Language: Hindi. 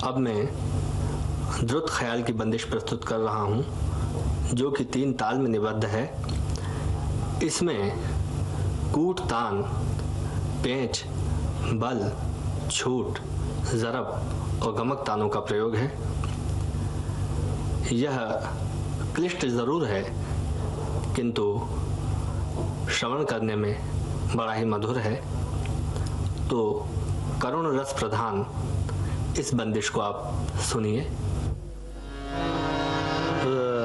अब मैं द्रुत ख्याल की बंदिश प्रस्तुत कर रहा हूं, जो कि 3 ताल में निबद्ध है। इसमें कूट, तान, पेंच, बल, छूट, ज़रब और गमक तानों का प्रयोग है। यह क्लिष्ट जरूर है, किंतु श्रवण करने में बड़ा ही मधुर है। तो करुण रस प्रधान इस बंदिश को आप सुनिए।